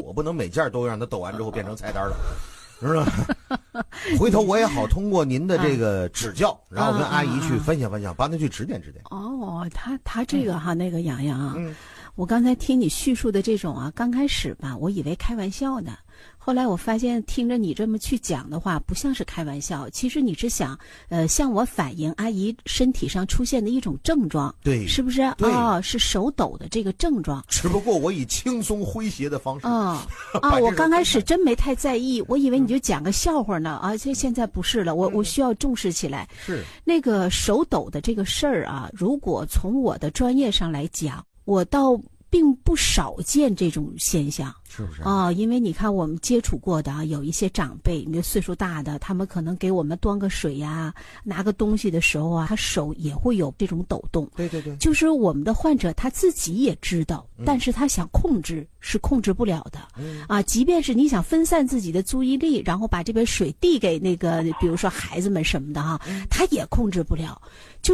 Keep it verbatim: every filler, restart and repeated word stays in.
我不能每件都让他抖完之后变成菜单了。知道吗？回头我也好通过您的这个指教，然后跟阿姨去分享分享，帮她去指点指点。 哦，他他这个哈，嗯、那个洋洋啊， 嗯， 我刚才听你叙述的这种啊，刚开始吧，我以为开玩笑呢。后来我发现，听着你这么去讲的话，不像是开玩笑。其实你是想，呃，向我反映阿姨身体上出现的一种症状， 对， 是不是？哦，是手抖的这个症状。 只不过我以轻松诙谐的方式。 哦啊，我刚开始真没太在意，我以为你就讲个笑话呢。啊，这现在不是了，我我需要重视起来。 是那个手抖的这个事儿啊，如果从我的专业上来讲，我倒并不少见这种现象。 是不是啊、哦？因为你看，我们接触过的啊，有一些长辈，你岁数大的，他们可能给我们端个水呀、拿个东西的时候啊，他手也会有这种抖动。 对对对， 就是我们的患者他自己也知道，嗯、但是他想控制是控制不了的。嗯、啊，即便是你想分散自己的注意力，然后把这杯水递给那个，比如说孩子们什么的哈、啊，他也控制不了。就